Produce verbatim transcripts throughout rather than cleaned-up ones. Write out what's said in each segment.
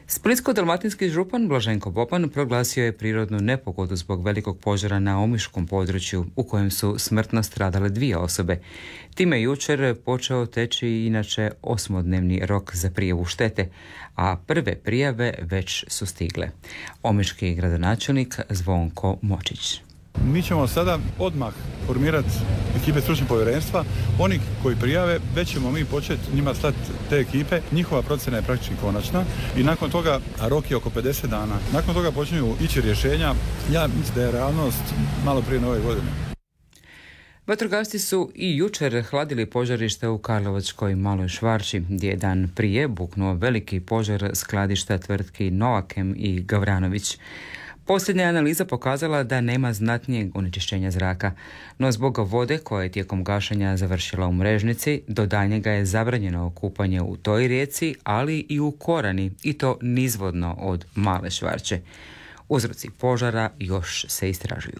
Splitsko-dalmatinski župan Blaženko Boban proglasio je prirodnu nepogodu zbog velikog požara na omiškom području u kojem su smrtno stradale dvije osobe. Time je jučer počeo teći inače osmodnevni rok za prijavu štete, a prve prijave već su stigle. Omiški gradonačelnik Zvonko Močić. Mi ćemo sada odmah formirati ekipe stručnog povjerenstva. Oni koji prijave, već ćemo mi početi njima slati te ekipe. Njihova procjena je praktički konačna i nakon toga, a rok je oko pedeset dana, nakon toga počinju ići rješenja. Ja mislim da je realnost malo prije nove godine. Vatrogasci su i jučer hladili požarište u Karlovačkoj Maloj Švarči, gdje je dan prije buknuo veliki požar skladišta tvrtki Novakem i Gavranović. Posljednja analiza pokazala da nema znatnijeg onečišćenja zraka, no zbog vode koja je tijekom gašenja završila u Mrežnici, do daljnjega je zabranjeno kupanje u toj rijeci, ali i u Korani, i to nizvodno od Male Švarče. Uzroci požara još se istražuju.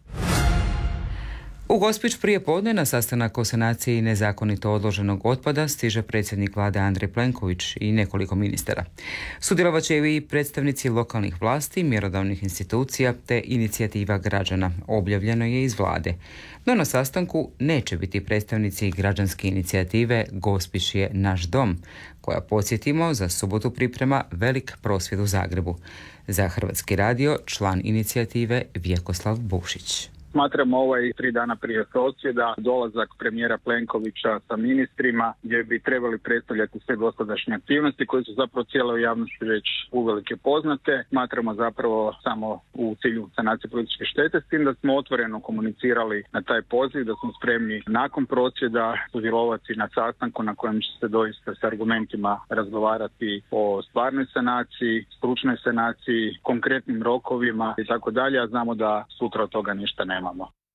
U Gospić prije podne na sastanak o sanaciji nezakonito odloženog otpada stiže predsjednik vlade Andrej Plenković i nekoliko ministara. Sudjelovat će i predstavnici lokalnih vlasti, mjerodavnih institucija te inicijativa građana, objavljeno je iz vlade. No na sastanku neće biti predstavnici građanske inicijative Gospić je naš dom, koja, podsjetimo, za subotu priprema velik prosvjed u Zagrebu. Za Hrvatski radio član inicijative Vjekoslav Bušić. Smatramo ovaj tri dana prije prosvjeda dolazak premijera Plenkovića sa ministrima gdje bi trebali predstavljati sve dosadašnje aktivnosti koje su zapravo cijeloj javnosti već uvelike poznate. Smatramo zapravo samo u cilju sanacije političke štete, s tim da smo otvoreno komunicirali na taj poziv, da smo spremni nakon prosvjeda sudjelovati na sastanku na kojem će se doista s argumentima razgovarati o stvarnoj sanaciji, stručnoj sanaciji, konkretnim rokovima i tako dalje, a znamo da sutra od toga ništa nema.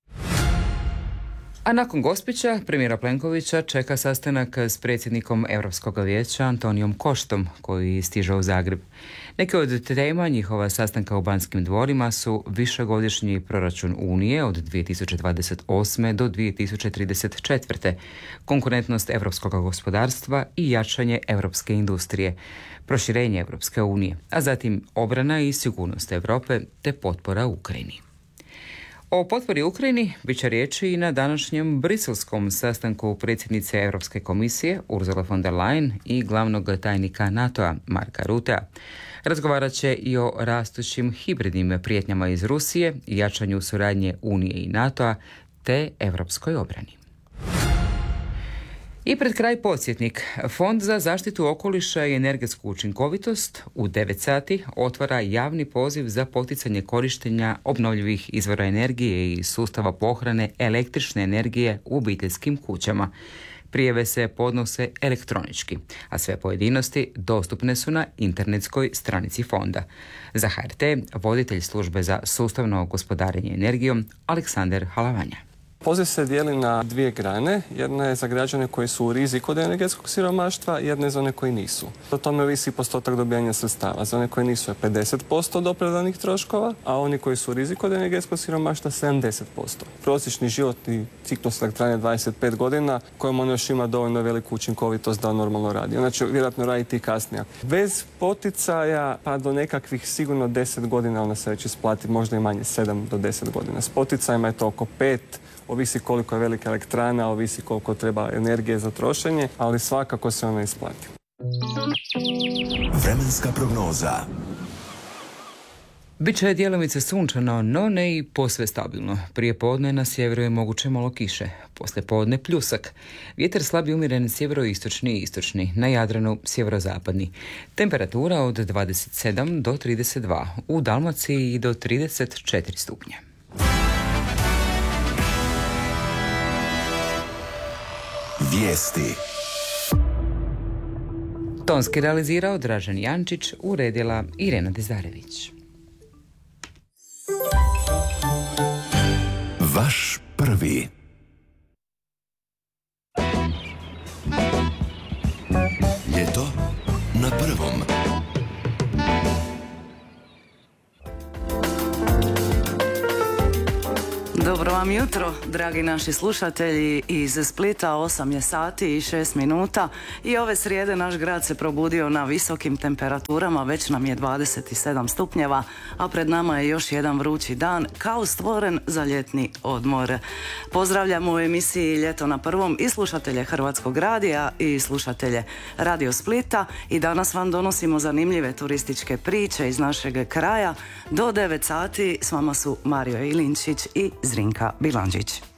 A nakon Gospića, premijera Plenkovića čeka sastanak s predsjednikom Europskog vijeća Antonijom Koštom, koji stiže u Zagreb. Neke od tema njihova sastanka u Banskim dvorima su višegodišnji proračun Unije od dvije tisuće dvadeset osme do dvije tisuće trideset četvrte, konkurentnost europskog gospodarstva i jačanje europske industrije, proširenje Europske unije, a zatim obrana i sigurnost Europe te potpora Ukrajini. O potpori Ukrajini bit će riječi i na današnjem briselskom sastanku predsjednice Europske komisije Ursula von der Leyen i glavnog tajnika NATO-a Marka Rutea. Razgovarat će i o rastućim hibridnim prijetnjama iz Rusije, jačanju suradnje Unije i NATO-a te europskoj obrani. I pred kraj podsjetnik. Fond za zaštitu okoliša i energetsku učinkovitost u devet sati otvara javni poziv za poticanje korištenja obnovljivih izvora energije i sustava pohrane električne energije u obiteljskim kućama. Prijave se podnose elektronički, a sve pojedinosti dostupne su na internetskoj stranici fonda. Za H R T, voditelj službe za sustavno gospodarenje energijom Aleksandar Halavanja. Poziv se dijeli na dvije grane. Jedna je za građane koji su u riziku od energetskog siromaštva, jedna je za one koji nisu. O tome ovisi postotak dobijanja sredstava. Za one koji nisu je pedeset posto od opravdanih troškova, a oni koji su u riziku od energetskog siromaštva sedamdeset posto. Prosječni životni ciklus elektrane je dvadeset pet godina, kojom on još ima dovoljno veliku učinkovitost da on normalno radi. Znači, vjerojatno raditi i kasnije. Bez poticaja pa do nekakvih sigurno deset godina ona se već isplati, možda i manje, sedam do deset godina. S poticajima je to oko pet. Ovisi koliko je velika elektrana, ovisi koliko treba energije za trošenje, ali svakako se ona isplati. Vremenska prognoza. Biće djelomice sunčano, no ne i posve stabilno. Prije podne na sjeveru je moguće malo kiše, poslije podne pljusak. Vjetar slab i umjeren sjeveroistočni i istočni, na Jadranu sjeverozapadni. Temperatura od dvadeset sedam do trideset dva, u Dalmaciji i do trideset četiri stupnja. Vijesti. Tonski realizirao Dražen Jančić, uredila Irena Dezarević. Vaš prvi. Ljeto na prvom. Dobro vam jutro, dragi naši slušatelji. Iz Splita osam je sati i šest minuta i ove srijede naš grad se probudio na visokim temperaturama, već nam je dvadeset sedam stupnjeva, a pred nama je još jedan vrući dan, kao stvoren za ljetni odmor. Pozdravljamo u emisiji Ljeto na prvom i slušatelje Hrvatskog radija i slušatelje Radio Splita i danas vam donosimo zanimljive turističke priče iz našeg kraja. Do devet sati s vama su Mario Ilinčić i Zrinka Bilandžić.